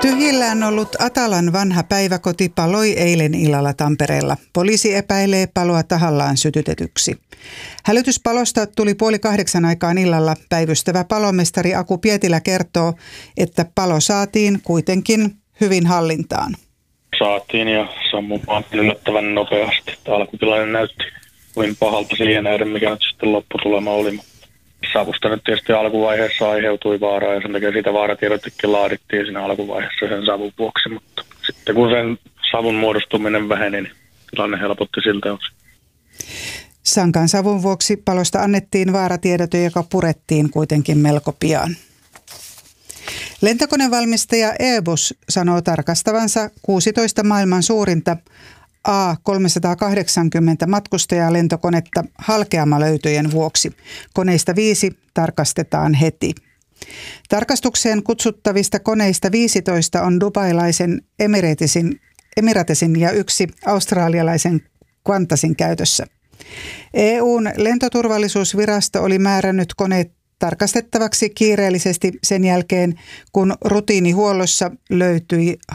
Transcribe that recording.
Tyhjillään ollut Atalan vanha päiväkoti paloi eilen illalla Tampereella. Poliisi epäilee paloa tahallaan sytytetyksi. Hälytyspalosta tuli 7:30 aikaan illalla. Päivystävä palomestari Aku Pietilä kertoo, että palo saatiin kuitenkin hyvin hallintaan. Saatiin ja sammumaan yllättävän nopeasti. Alkutilanne näytti hyvin pahalta siihen nähden, mikä nyt sitten lopputulema oli. Savusta nyt tietysti alkuvaiheessa aiheutui vaaraa ja sen takia siitä vaaratiedotekin laadittiin siinä alkuvaiheessa sen savun vuoksi, mutta sitten kun sen savun muodostuminen väheni, niin tilanne helpotti siltä osin. Sankan savun vuoksi palosta annettiin vaaratiedote, joka purettiin kuitenkin melko pian. Lentokonevalmistaja Airbus sanoo tarkastavansa 16 maailman suurinta A380 matkustajalentokonetta halkeamalöytöjen vuoksi. Koneista 5 tarkastetaan heti. Tarkastukseen kutsuttavista koneista 15 on dubailaisen Emiratesin ja 1 australialaisen Qantasin käytössä. EU:n lentoturvallisuusvirasto oli määrännyt koneet tarkastettavaksi kiireellisesti sen jälkeen, kun rutiinihuollossa löytyi